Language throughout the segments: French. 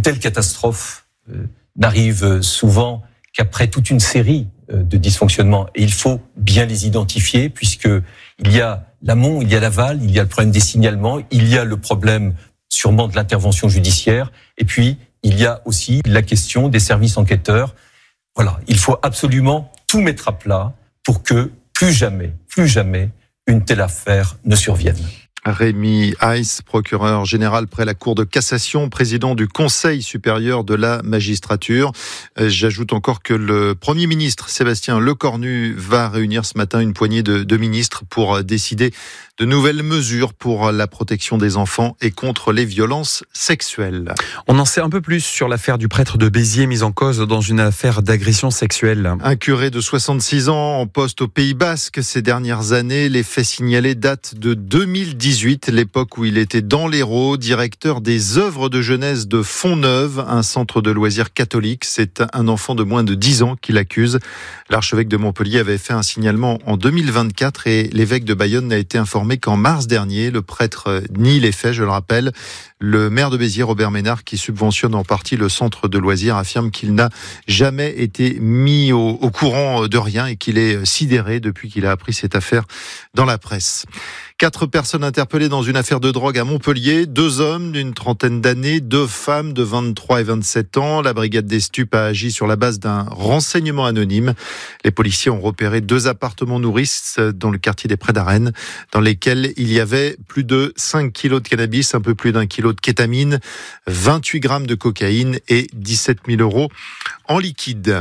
telle catastrophe n'arrive souvent qu'après toute une série de dysfonctionnements. Et il faut bien les identifier, puisque il y a l'amont, il y a l'aval, il y a le problème des signalements, il y a le problème sûrement de l'intervention judiciaire, et puis il y a aussi la question des services enquêteurs. Voilà, il faut absolument tout mettre à plat pour que plus jamais une telle affaire ne survienne. Rémi Heiss, procureur général près la Cour de cassation, président du Conseil supérieur de la magistrature. J'ajoute encore que le Premier ministre Sébastien Lecornu va réunir ce matin une poignée de ministres pour décider de nouvelles mesures pour la protection des enfants et contre les violences sexuelles. On en sait un peu plus sur l'affaire du prêtre de Béziers mis en cause dans une affaire d'agression sexuelle. Un curé de 66 ans en poste au Pays Basque ces dernières années. Les faits signalés datent de 2018, l'époque où il était dans l'Hérault, directeur des œuvres de jeunesse de Fontneuve, un centre de loisirs catholique. C'est un enfant de moins de 10 ans qui l'accuse. L'archevêque de Montpellier avait fait un signalement en 2024 et l'évêque de Bayonne n'a été informé qu'en mars dernier, le prêtre nie les faits, je le rappelle. Le maire de Béziers, Robert Ménard, qui subventionne en partie le centre de loisirs, affirme qu'il n'a jamais été mis au courant de rien et qu'il est sidéré depuis qu'il a appris cette affaire dans la presse. 4 personnes interpellées dans une affaire de drogue à Montpellier, 2 hommes d'une trentaine d'années, 2 femmes de 23 et 27 ans. La brigade des stupes a agi sur la base d'un renseignement anonyme. Les policiers ont repéré 2 appartements nourrices dans le quartier des Prés d'Arène, dans lesquels il y avait plus de 5 kilos de cannabis, un peu plus d'1 kilo de kétamine, 28 grammes de cocaïne et 17 000 € en liquide.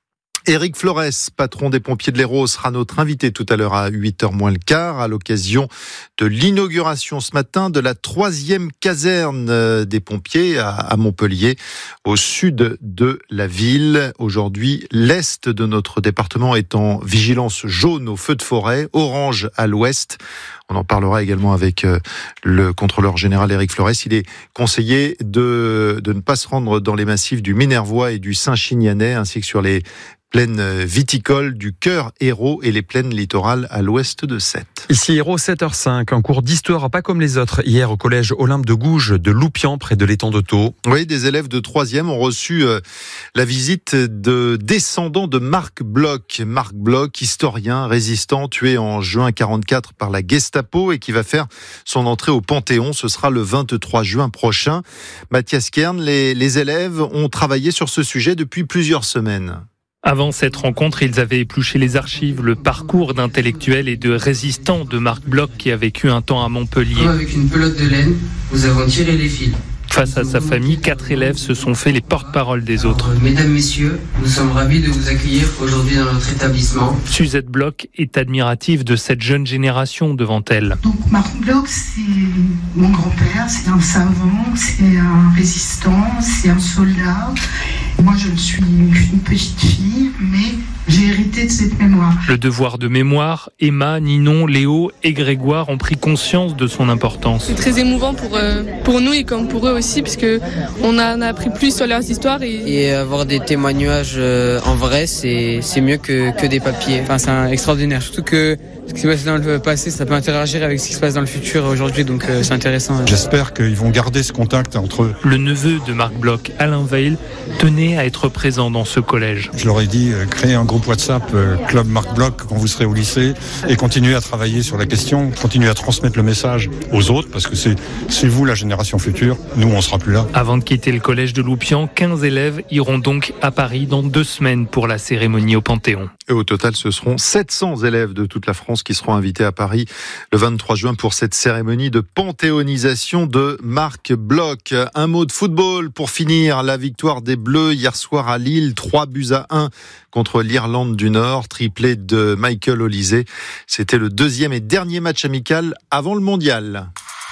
Éric Flores, patron des pompiers de l'Hérault, sera notre invité tout à l'heure à 8h moins le quart à l'occasion de l'inauguration ce matin de la 3e caserne des pompiers à Montpellier, au sud de la ville. Aujourd'hui, l'est de notre département est en vigilance jaune aux feux de forêt, orange à l'ouest. On en parlera également avec le contrôleur général Éric Flores. Il est conseillé de ne pas se rendre dans les massifs du Minervois et du Saint-Chinianais, ainsi que sur les plaines viticoles du Cœur Hérault et les plaines littorales à l'ouest de Sète. Ici Hérault, 7h05, un cours d'histoire pas comme les autres hier au collège Olympe de Gouges de Loupian près de l'étang de Thau. Oui, des élèves de 3e ont reçu la visite de descendants de Marc Bloch. Marc Bloch, historien, résistant, tué en juin 44 par la Gestapo et qui va faire son entrée au Panthéon. Ce sera le 23 juin prochain. Mathias Kern, les élèves ont travaillé sur ce sujet depuis plusieurs semaines. Avant cette rencontre, ils avaient épluché les archives, le parcours d'intellectuels et de résistants de Marc Bloch qui a vécu un temps à Montpellier. Avec une pelote de laine, nous avons tiré les fils. Face à sa famille, 4 élèves se sont fait les porte-parole des autres. Mesdames, messieurs, nous sommes ravis de vous accueillir aujourd'hui dans notre établissement. Suzette Bloch est admirative de cette jeune génération devant elle. Donc Marc Bloch, c'est mon grand-père, c'est un savant, c'est un résistant, c'est un soldat. Moi, je suis une petite fille, mais j'ai hérité de cette mémoire. Le devoir de mémoire, Emma, Ninon, Léo et Grégoire ont pris conscience de son importance. C'est très émouvant pour nous et comme pour eux aussi, parce qu'on a appris plus sur leurs histoires. Et avoir des témoignages en vrai, c'est mieux que des papiers. Enfin, c'est extraordinaire. Surtout que ce qui s'est passé dans le passé, ça peut interagir avec ce qui se passe dans le futur aujourd'hui, donc c'est intéressant. J'espère qu'ils vont garder ce contact entre eux. Le neveu de Marc Bloch, Alain Veil, tenait à être présent dans ce collège. Je leur ai dit, créez un groupe WhatsApp, Club Marc Bloch, quand vous serez au lycée, et continuez à travailler sur la question, continuez à transmettre le message aux autres, parce que c'est vous la génération future, nous on sera plus là. Avant de quitter le collège de Loupian, 15 élèves iront donc à Paris dans 2 semaines pour la cérémonie au Panthéon. Et au total, ce seront 700 élèves de toute la France qui seront invités à Paris le 23 juin pour cette cérémonie de panthéonisation de Marc Bloch. Un mot de football pour finir. La victoire des Bleus hier soir à Lille, 3-1 contre l'Irlande du Nord, triplé de Michael Olise. C'était le 2e et dernier match amical avant le mondial.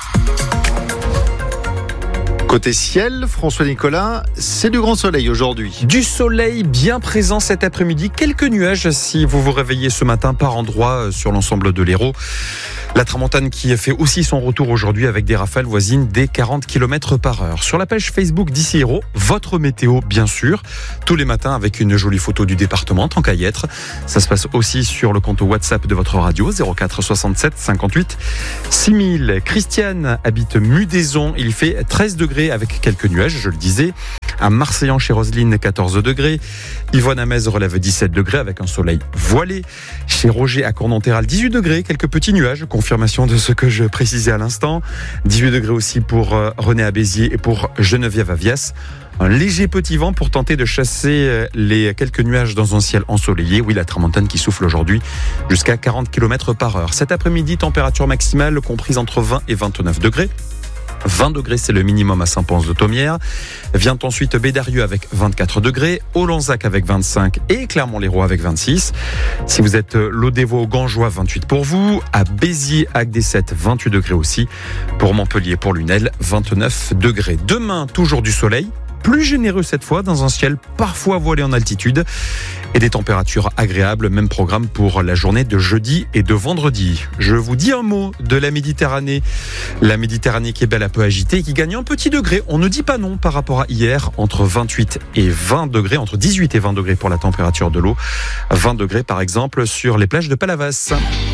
Côté ciel, François Nicolas, c'est du grand soleil aujourd'hui. Du soleil bien présent cet après-midi. Quelques nuages si vous vous réveillez ce matin par endroits sur l'ensemble de l'Hérault. La tramontane qui fait aussi son retour aujourd'hui avec des rafales voisines des 40 km/h. Sur la page Facebook d'Ici Hérault, votre météo bien sûr. Tous les matins avec une jolie photo du département, tant qu'à y être. Ça se passe aussi sur le compte WhatsApp de votre radio, 04 67 58 6000. Christiane habite Mudaison. Il fait 13 degrés avec quelques nuages, je le disais. À Marseillan, chez Roselyne, 14 degrés. Yvonne à Metz relève 17 degrés avec un soleil voilé. Chez Roger à Cournonterral, 18 degrés, quelques petits nuages. Confirmation de ce que je précisais à l'instant. 18 degrés aussi pour René à Béziers et pour Geneviève à Vias. Un léger petit vent pour tenter de chasser les quelques nuages dans un ciel ensoleillé. Oui, la tramontane qui souffle aujourd'hui jusqu'à 40 km/h. Cet après-midi, température maximale comprise entre 20 et 29 degrés. 20 degrés, c'est le minimum à Saint-Pons-de-Thomières. Vient ensuite Bédarieux avec 24 degrés, Olanzac avec 25 et Clermont-Lérault avec 26. Si vous êtes Lodévo, Gangeois, 28 pour vous. À Béziers, Agde-7, 28 degrés aussi. Pour Montpellier, pour Lunel, 29 degrés. Demain, toujours du soleil. Plus généreux cette fois, dans un ciel parfois voilé en altitude et des températures agréables. Même programme pour la journée de jeudi et de vendredi. Je vous dis un mot de la Méditerranée. La Méditerranée qui est belle, un peu agitée et qui gagne un petit degré. On ne dit pas non par rapport à hier, entre 28 et 20 degrés, entre 18 et 20 degrés pour la température de l'eau. 20 degrés par exemple sur les plages de Palavas.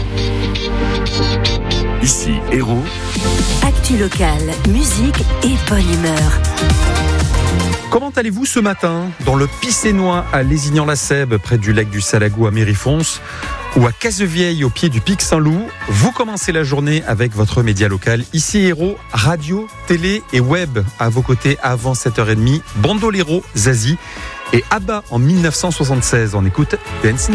Ici, Hérault. Actu locale, musique et bonne humeur. Comment allez-vous ce matin dans le Picénois à Lézignan-la-Sèbe, près du lac du Salagou à Mérifonce, ou à Cazevieille au pied du pic Saint-Loup? Vous commencez la journée avec votre média local. Ici Hérault, radio, télé et web à vos côtés avant 7h30. Bandolero, Zazie et Abba en 1976. On écoute Dancing